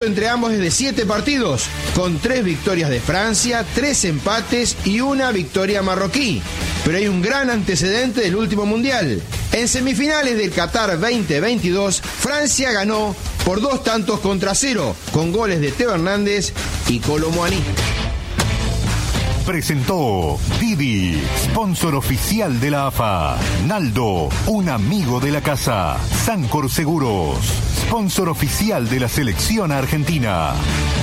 Entre ambos es de 7 partidos, con 3 victorias de Francia, 3 empates y 1 victoria marroquí. Pero hay un gran antecedente del último mundial. En semifinales del Qatar 2022, Francia ganó por 2-0, con goles de Teo Hernández y Kolo Muani. Presentó Didi, sponsor oficial de la AFA. Naldo, un amigo de la casa. Sancor Seguros, sponsor oficial de la selección argentina.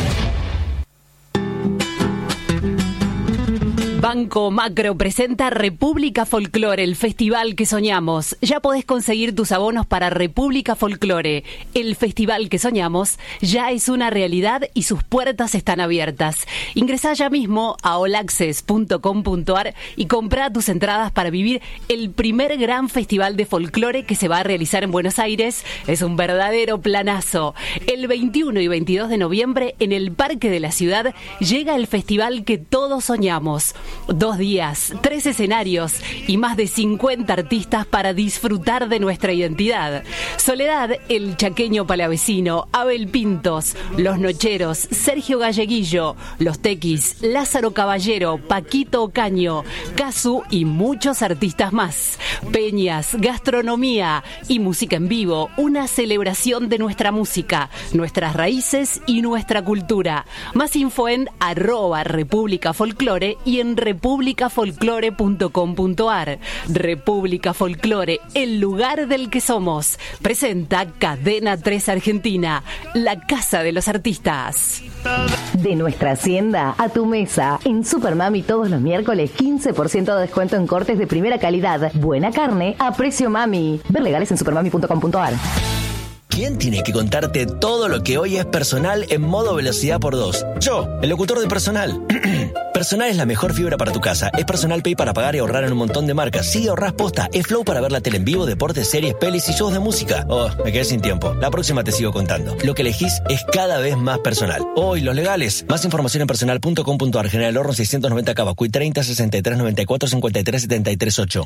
Banco Macro presenta República Folklore, el festival que soñamos. Ya podés conseguir tus abonos para República Folklore. El festival que soñamos ya es una realidad y sus puertas están abiertas. Ingresá ya mismo a allaccess.com.ar y comprá tus entradas para vivir el primer gran festival de folclore que se va a realizar en Buenos Aires. Es un verdadero planazo. El 21 y 22 de noviembre, en el Parque de la Ciudad, llega el festival que todos soñamos. 2 días, 3 escenarios y más de 50 artistas para disfrutar de nuestra identidad. Soledad, el chaqueño palavecino, Abel Pintos, Los Nocheros, Sergio Galleguillo, Los Tequis, Lázaro Caballero, Paquito Ocaño, Casu y muchos artistas más. Peñas, gastronomía y música en vivo, una celebración de nuestra música, nuestras raíces y nuestra cultura. Más info en @República Folklore y en republicafolklore.com.ar. República Folklore, el lugar del que somos. Presenta Cadena 3 Argentina, la casa de los artistas. De nuestra hacienda a tu mesa. En Supermami todos los miércoles 15% de descuento en cortes de primera calidad. Buena carne a precio mami. Ver legales en supermami.com.ar. ¿Quién tiene que contarte todo lo que hoy es Personal en modo velocidad por 2? Yo, el locutor de Personal. Personal es la mejor fibra para tu casa. Es Personal Pay para pagar y ahorrar en un montón de marcas. Sí, ahorrás posta. Es Flow para ver la tele en vivo, deportes, series, pelis y shows de música. Oh, me quedé sin tiempo. La próxima te sigo contando. Lo que elegís es cada vez más personal. Hoy, los legales. Más información en personal.com.ar. General Horno 690 Cavacuy 30 63 94 53 73 8.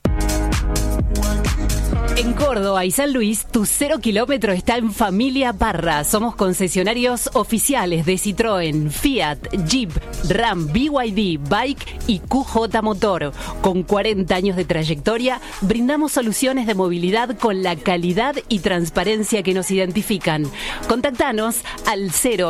En Córdoba y San Luis, tu 0 kilómetro está en Familia Parra. Somos concesionarios oficiales de Citroën, Fiat, Jeep, Ram, BYD, Bike y QJ Motor. Con 40 años de trayectoria, brindamos soluciones de movilidad con la calidad y transparencia que nos identifican. Contactanos al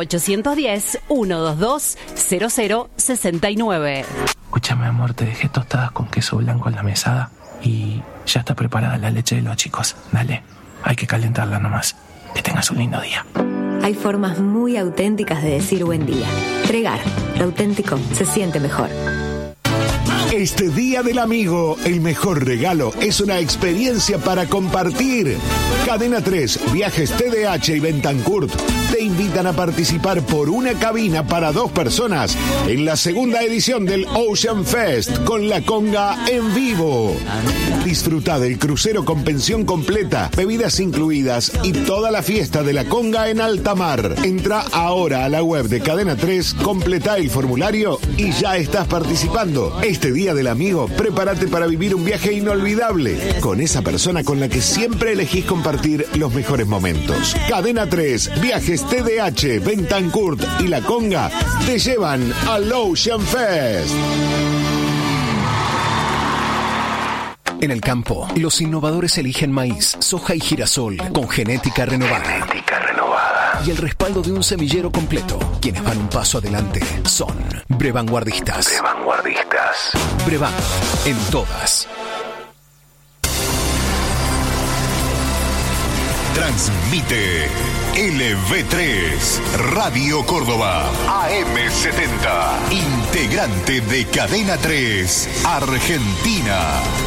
0810-122-0069. Escúchame, amor, te dejé tostadas con queso blanco en la mesada y ya está preparada la leche de los chicos. Dale, hay que calentarla nomás. Que tengas un lindo día. Hay formas muy auténticas de decir buen día. Tregar, lo auténtico se siente mejor. Este Día del Amigo, el mejor regalo es una experiencia para compartir. Cadena 3, Viajes TDH y Bentancurt te invitan a participar por una cabina para 2 personas en la segunda edición del Ocean Fest con la conga en vivo. Disfruta del crucero con pensión completa, bebidas incluidas y toda la fiesta de la conga en alta mar. Entra ahora a la web de Cadena 3, completa el formulario y ya estás participando. Este Día del Amigo, prepárate para vivir un viaje inolvidable con esa persona con la que siempre elegís compartir los mejores momentos. Cadena 3, Viajes TDH, Bentancurt y La Conga te llevan al Ocean Fest. En el campo, los innovadores eligen maíz, soja y girasol con genética renovada. Y el respaldo de un semillero completo. Quienes van un paso adelante son Brevanguardistas. Brevan, en todas. Transmite LV3, Radio Córdoba, AM70, integrante de Cadena 3, Argentina.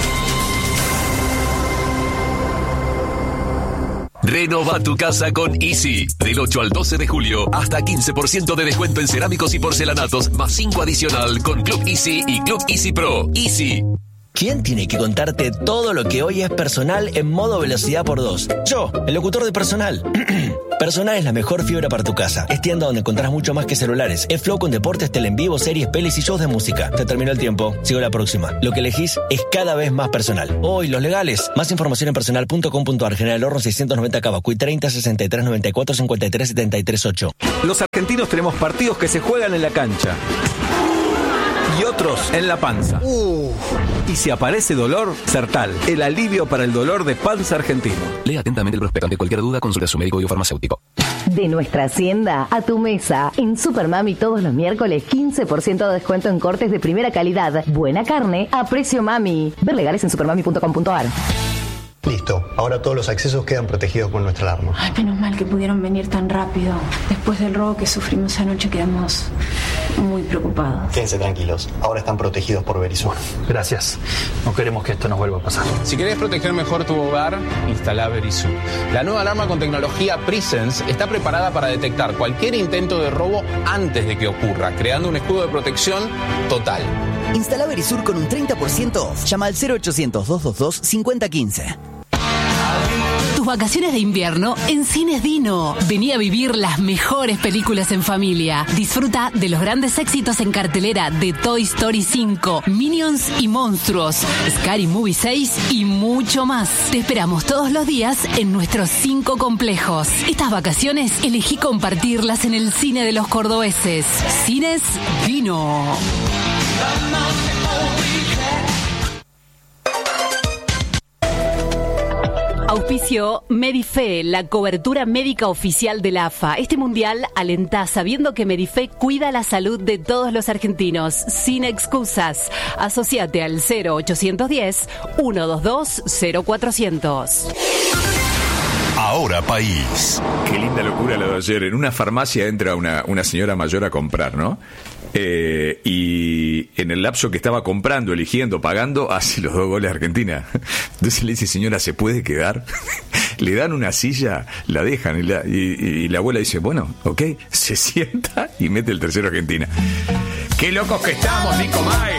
Renova tu casa con Easy. Del 8 al 12 de julio, hasta 15% de descuento en cerámicos y porcelanatos, más 5 adicional con Club Easy y Club Easy Pro. Easy. ¿Quién tiene que contarte todo lo que hoy es personal en modo velocidad por 2? Yo, el locutor de Personal. Personal es la mejor fibra para tu casa. Es tienda donde encontrás mucho más que celulares. Es Flow con deportes, tele en vivo, series, pelis y shows de música. Te terminó el tiempo. Sigo la próxima. Lo que elegís es cada vez más personal. Hoy, los legales. Más información en personal.com.ar. General Horno 690 Cavacuy 30 63 94 53 73 8. Los argentinos tenemos partidos que se juegan en la cancha y otros en la panza. Y si aparece dolor, Sertal, el alivio para el dolor de panza argentino. Lea atentamente el prospecto. Ante cualquier duda, consulte a su médico o farmacéutico. De nuestra hacienda a tu mesa. En Supermami todos los miércoles 15% de descuento en cortes de primera calidad. Buena carne a precio mami. Ver legales en supermami.com.ar. Listo, ahora todos los accesos quedan protegidos con nuestra alarma. Ay, menos mal que pudieron venir tan rápido. Después del robo que sufrimos anoche quedamos muy preocupados. Quédense tranquilos, ahora están protegidos por Verisur. Gracias, no queremos que esto nos vuelva a pasar. Si querés proteger mejor tu hogar, instala Verisur. La nueva alarma con tecnología Presence está preparada para detectar cualquier intento de robo antes de que ocurra, creando un escudo de protección total. Instala Verisur con un 30% off. Llama al 0800-222-5015. Tus vacaciones de invierno en Cines Dino. Vení a vivir las mejores películas en familia. Disfruta de los grandes éxitos en cartelera de Toy Story 5, Minions y Monstruos, Scary Movie 6 y mucho más. Te esperamos todos los días en nuestros 5 complejos. Estas vacaciones elegí compartirlas en el cine de los cordobeses. Cines Dino. Auspicio Medife, la cobertura médica oficial de la AFA. Este mundial alentá sabiendo que Medife cuida la salud de todos los argentinos, sin excusas. Asociate al 0810-122-0400. Ahora País. Qué linda locura lo de ayer. En una farmacia entra una señora mayor a comprar, ¿no? Y en el lapso que estaba comprando, eligiendo, pagando, hace los 2 goles a Argentina. Entonces le dice, señora, ¿se puede quedar? Le dan una silla, la dejan y la abuela dice, bueno, ok, se sienta y mete el tercero a Argentina. ¡Qué locos que estamos, Nico May!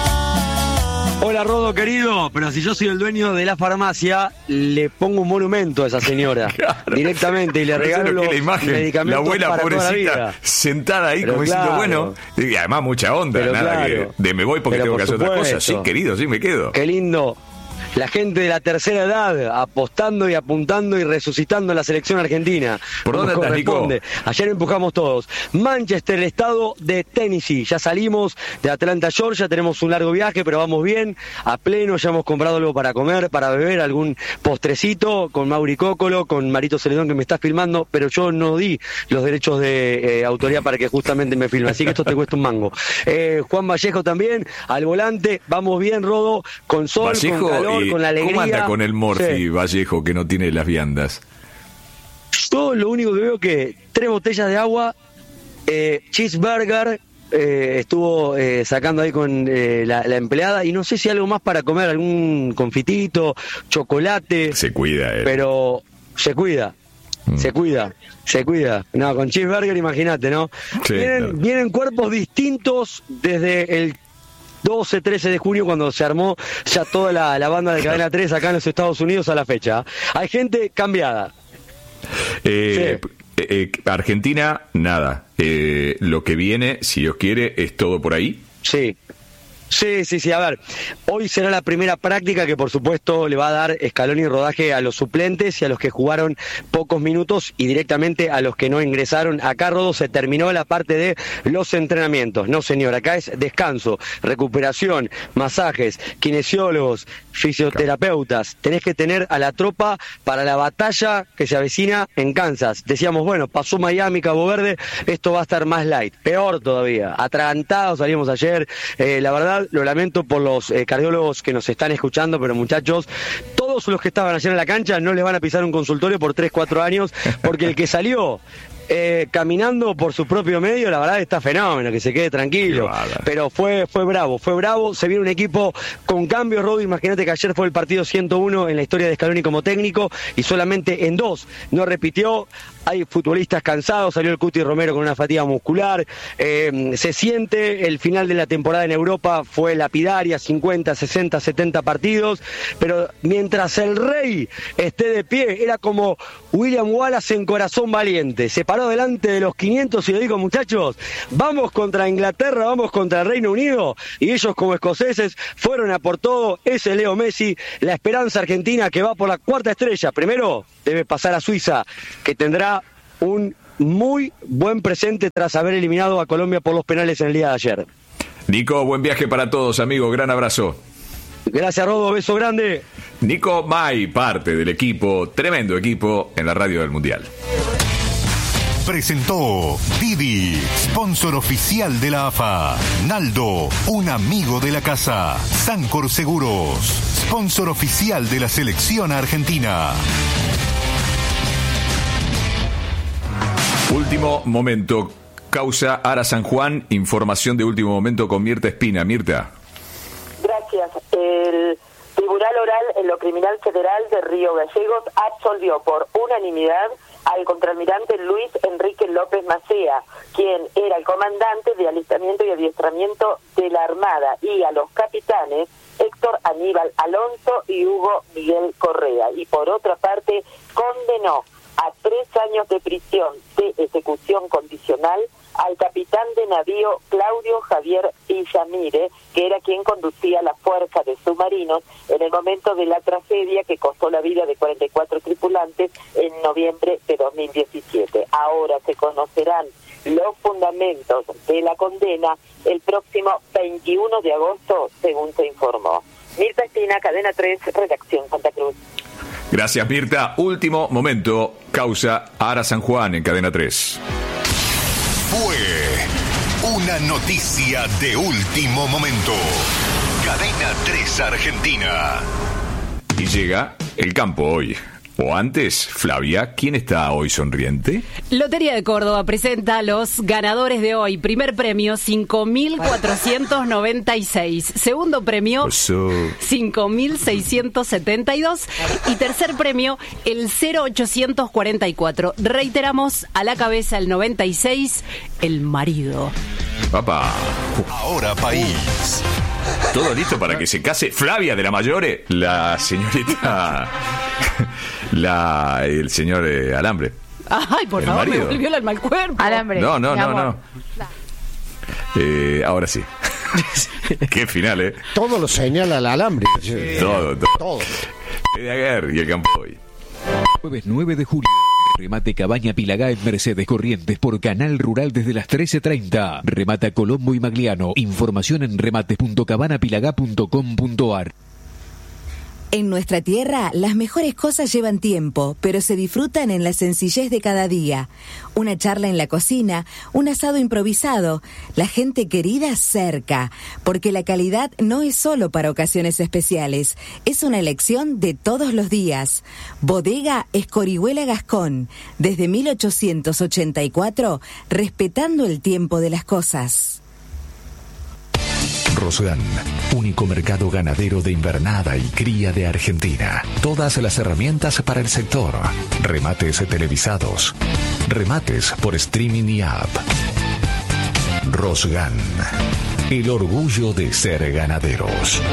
Hola, Rodo, querido, pero si yo soy el dueño de la farmacia, le pongo un monumento a esa señora, claro, directamente, y le regalo los medicamentos. La abuela para pobrecita sentada ahí, pero como claro, diciendo, bueno, y además mucha onda, pero nada claro, que de me voy porque tengo que hacer otra cosa. Sí, querido, sí, me quedo. Qué lindo. La gente de la tercera edad apostando y apuntando y resucitando la selección argentina. ¿Por dónde estás, Nico? Ayer empujamos todos. Manchester, el estado de Tennessee. Ya salimos de Atlanta, Georgia. Tenemos un largo viaje, pero vamos bien. A pleno, ya hemos comprado algo para comer, para beber, algún postrecito con Mauri Cócolo, con Marito Celedón, que me está filmando, pero yo no di los derechos de autoría para que justamente me filme. Así que esto te cuesta un mango. Juan Vallejo también, al volante. Vamos bien, Rodo, con sol, Vallejo, con calor, con la alegría. ¿Cómo anda con el Morphy, sí, Vallejo, que no tiene las viandas? Yo lo único que veo que 3 botellas de agua, cheeseburger, estuvo sacando ahí con la empleada, y no sé si algo más para comer, algún confitito, chocolate. Se cuida, pero se cuida. Se cuida. No, con cheeseburger, imagínate, ¿no? Sí, vienen cuerpos distintos desde el 12-13 de junio, cuando se armó ya toda la banda de Cadena 3 acá en los Estados Unidos a la fecha. Hay gente cambiada. Sí. Argentina, nada. Lo que viene, si Dios quiere, es todo por ahí. Sí. A ver, hoy será la primera práctica que por supuesto le va a dar Scaloni rodaje a los suplentes y a los que jugaron pocos minutos y directamente a los que no ingresaron. Acá, Rodo, se terminó la parte de los entrenamientos. No, señor, acá es descanso, recuperación, masajes, kinesiólogos, fisioterapeutas. Tenés que tener a la tropa para la batalla que se avecina en Kansas. Decíamos, bueno, pasó Miami, Cabo Verde, esto va a estar más light, peor todavía. Atragantados salimos ayer, la verdad, lo lamento por los cardiólogos que nos están escuchando, pero muchachos, todos los que estaban ayer en la cancha no les van a pisar un consultorio por 3-4 años, porque el que salió caminando por su propio medio, la verdad está fenómeno, que se quede tranquilo. Pero fue bravo. Se viene un equipo con cambios, Rodo. Imagínate que ayer fue el partido 101 en la historia de Scaloni como técnico y solamente en 2 no repitió. Hay futbolistas cansados, salió el Cuti Romero con una fatiga muscular, se siente, el final de la temporada en Europa fue lapidaria, 50, 60, 70 partidos, pero mientras el Rey esté de pie, era como William Wallace en Corazón Valiente, se paró delante de los 500 y le dijo, muchachos, vamos contra Inglaterra, vamos contra el Reino Unido, y ellos como escoceses fueron a por todo. Ese Leo Messi, la esperanza argentina que va por la 4ª estrella. Primero debe pasar a Suiza, que tendrá un muy buen presente tras haber eliminado a Colombia por los penales en el día de ayer. Nico, buen viaje para todos, amigo. Gran abrazo. Gracias, Rodo. Beso grande. Nico May, parte del equipo, tremendo equipo en la radio del Mundial. Presentó Didi, sponsor oficial de la AFA. Naldo, un amigo de la casa. Sancor Seguros, sponsor oficial de la selección argentina. Último momento. Causa Ara San Juan. Información de último momento con Mirta Espina. Mirta. Gracias. El Tribunal Oral en lo Criminal Federal de Río Gallegos absolvió por unanimidad al contraalmirante Luis Enrique López Macea, quien era el comandante de alistamiento y adiestramiento de la Armada, y a los capitanes Héctor Aníbal Alonso y Hugo Miguel Correa. Y por otra parte, condenó a 3 años de prisión de ejecución condicional al capitán de navío Claudio Javier Villamire, que era quien conducía la fuerza de submarinos en el momento de la tragedia que costó la vida de 44 tripulantes en noviembre de 2017. Ahora se conocerán los fundamentos de la condena el próximo 21 de agosto, según se informó. Mirta Espina, Cadena 3, Redacción Santa Cruz. Gracias, Mirta. Último momento. Causa Ara San Juan en Cadena 3. Fue una noticia de último momento. Cadena 3 Argentina. Y llega el campo hoy. O antes, Flavia, ¿quién está hoy sonriente? Lotería de Córdoba presenta a los ganadores de hoy. Primer premio, 5.496. Segundo premio, 5.672. Y tercer premio, el 0.844. Reiteramos, a la cabeza el 96, el marido. Papá. Ahora país. Todo listo para que se case Flavia de la Mayore, la señorita... el señor Alambre. Ay, por favor, me volvió el alma al cuerpo. Alambre. No. Ahora sí. Qué final, Todo lo señala el Alambre. Todo. Y el campo hoy. Jueves 9 de julio. Remate Cabaña Pilagá en Mercedes Corrientes por Canal Rural desde las 13:30. Remata Colombo y Magliano. Información en remates.cabanapilagá.com.ar. En nuestra tierra, las mejores cosas llevan tiempo, pero se disfrutan en la sencillez de cada día. Una charla en la cocina, un asado improvisado, la gente querida cerca, porque la calidad no es solo para ocasiones especiales, es una elección de todos los días. Bodega Escorihuela Gascón, desde 1884, respetando el tiempo de las cosas. Rosgan, único mercado ganadero de invernada y cría de Argentina. Todas las herramientas para el sector. Remates televisados. Remates por streaming y app. Rosgan, el orgullo de ser ganaderos.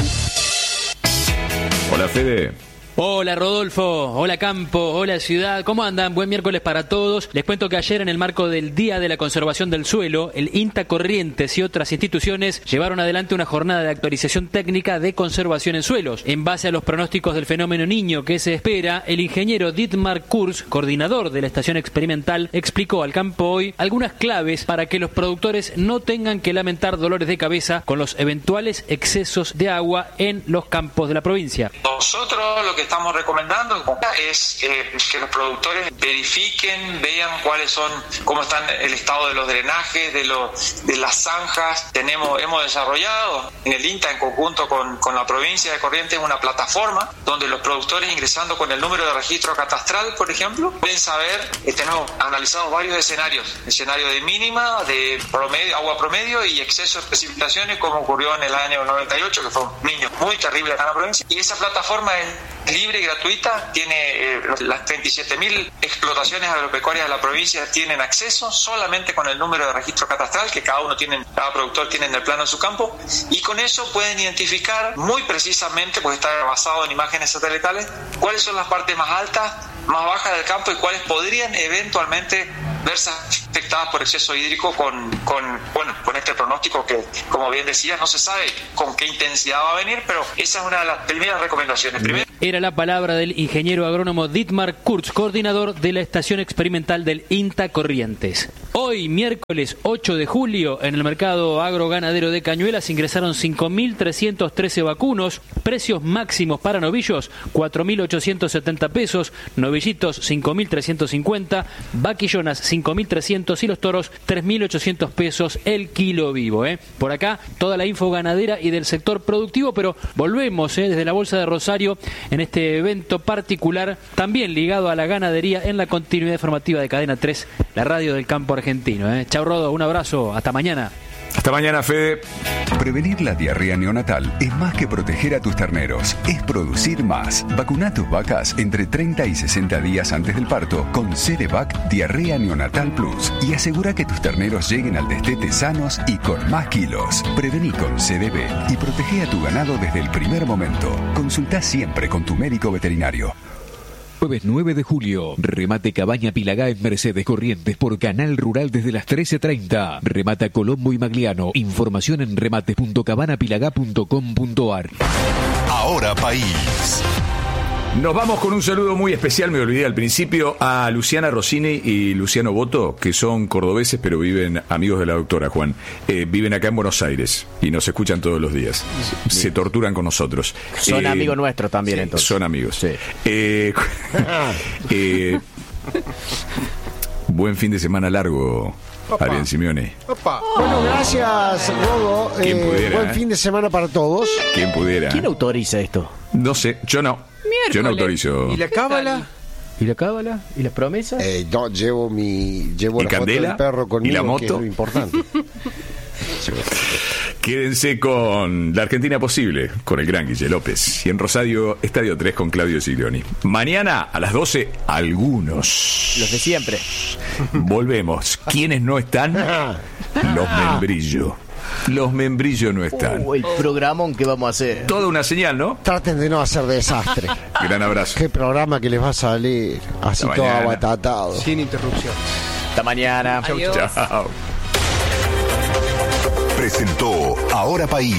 Hola, Fede. Hola Rodolfo, hola Campo, hola Ciudad, ¿cómo andan? Buen miércoles para todos. Les cuento que ayer, en el marco del Día de la Conservación del Suelo, el INTA Corrientes y otras instituciones llevaron adelante una jornada de actualización técnica de conservación en suelos. En base a los pronósticos del fenómeno Niño que se espera, el ingeniero Dietmar Kurz, coordinador de la estación experimental, explicó al Campo Hoy algunas claves para que los productores no tengan que lamentar dolores de cabeza con los eventuales excesos de agua en los campos de la provincia. Nosotros lo que estamos recomendando es que los productores verifiquen, vean cómo están el estado de los drenajes, de las zanjas. Hemos desarrollado en el INTA, en conjunto con la provincia de Corrientes, una plataforma donde los productores, ingresando con el número de registro catastral, por ejemplo, pueden saber. Tenemos analizado varios escenarios: escenario de mínima, de promedio, agua promedio y exceso de precipitaciones, como ocurrió en el año 98, que fue un niño muy terrible acá en la provincia. Y esa plataforma es libre y gratuita, tiene las 37.000 explotaciones agropecuarias de la provincia tienen acceso solamente con el número de registro catastral que cada productor tiene en el plano de su campo, y con eso pueden identificar muy precisamente, porque está basado en imágenes satelitales, cuáles son las partes más altas, más bajas del campo y cuáles podrían eventualmente verse afectadas por exceso hídrico con este pronóstico que, como bien decía, no se sabe con qué intensidad va a venir, pero esa es una de las primeras recomendaciones. Era la palabra del ingeniero agrónomo Dietmar Kurz, coordinador de la estación experimental del INTA Corrientes. Hoy, miércoles 8 de julio, en el mercado agroganadero de Cañuelas ingresaron 5.313 vacunos, precios máximos para novillos 4.870 pesos, novillitos 5.350, vaquillonas 5.300 y los toros 3.800 pesos el kilo vivo. Por acá toda la info ganadera y del sector productivo, pero volvemos desde la Bolsa de Rosario en este evento particular, también ligado a la ganadería, en la continuidad informativa de Cadena 3, la radio del campo argentino. Chau, Rodo, un abrazo, hasta mañana. Hasta mañana, Fede. Prevenir la diarrea neonatal es más que proteger a tus terneros, es producir más. Vacuna a tus vacas entre 30 y 60 días antes del parto con CDVac Diarrea Neonatal Plus y asegura que tus terneros lleguen al destete sanos y con más kilos. Prevení con CDB y protege a tu ganado desde el primer momento. Consulta siempre con tu médico veterinario. Jueves 9 de julio, remate Cabaña Pilagá en Mercedes Corrientes por Canal Rural desde las 13:30. Remata Colombo y Magliano. Información en remates.cabanapilagá.com.ar. Ahora País. Nos vamos con un saludo muy especial, me olvidé al principio, a Luciana Rossini y Luciano Boto, que son cordobeses, pero viven, amigos de la doctora Juan, viven acá en Buenos Aires y nos escuchan todos los días. Se torturan con nosotros. Son amigos nuestros también, sí, entonces. Son amigos. Sí. Buen fin de semana largo, Adrián Simeone. Opa. Bueno, gracias, Rodo. Buen fin de semana para todos. ¿Quién pudiera? ¿Quién autoriza esto? No sé, yo no. Yo no autorizo. ¿Y la cábala? ¿Y la cábala? ¿Y las promesas? No, llevo la candela, foto del perro conmigo, y la moto, que es lo importante. Quédense con La Argentina Posible, con el gran Guille López. Y en Rosario, Estadio 3 con Claudio Siglioni. Mañana a las 12, algunos. Los de siempre. Volvemos. ¿Quiénes no están? Los Membrillo. Los Membrillo no están. El programón que vamos a hacer. Toda una señal, ¿no? Traten de no hacer desastre. Gran abrazo. Qué programa que les va a salir. Así todo abatatado. Sin interrupción. Hasta mañana. Adiós. Chao. Presentó Ahora País.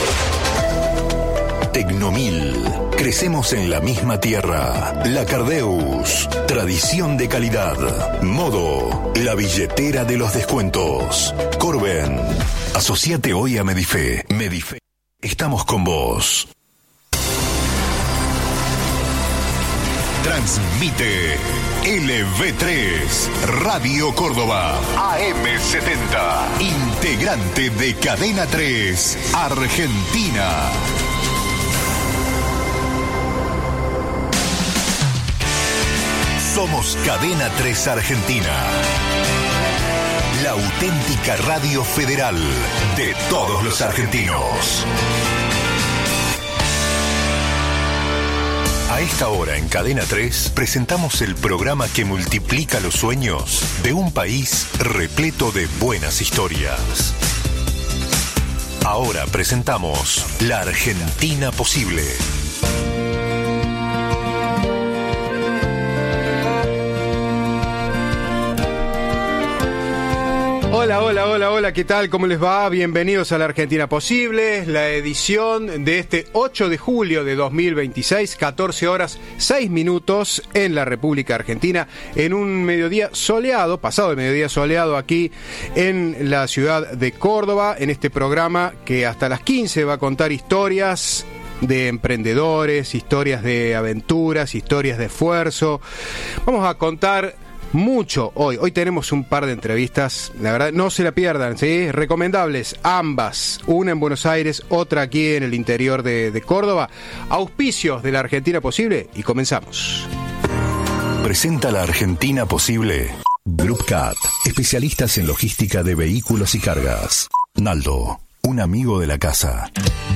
Tecnomil. Crecemos en la misma tierra. La Cardeus. Tradición de calidad. Modo. La billetera de los descuentos. Corben. Asociate hoy a Medife. Medife. Estamos con vos. Transmite LV3 Radio Córdoba AM70, integrante de Cadena 3 Argentina. Somos Cadena 3 Argentina, la auténtica radio federal de todos los argentinos. A esta hora en Cadena 3 presentamos el programa que multiplica los sueños de un país repleto de buenas historias. Ahora presentamos La Argentina Posible. Hola, ¿qué tal? ¿Cómo les va? Bienvenidos a La Argentina Posible, la edición de este 8 de julio de 2026, 14 horas 6 minutos en la República Argentina, en un mediodía soleado, pasado el mediodía soleado aquí en la ciudad de Córdoba, en este programa que hasta las 15 va a contar historias de emprendedores, historias de aventuras, historias de esfuerzo. Vamos a contar mucho hoy. Hoy tenemos un par de entrevistas, la verdad, no se la pierdan, ¿sí? Recomendables, ambas. Una en Buenos Aires, otra aquí en el interior de Córdoba. Auspicios de la Argentina Posible y comenzamos. Presenta la Argentina Posible. Group Cat, especialistas en logística de vehículos y cargas. Naldo, un amigo de la casa.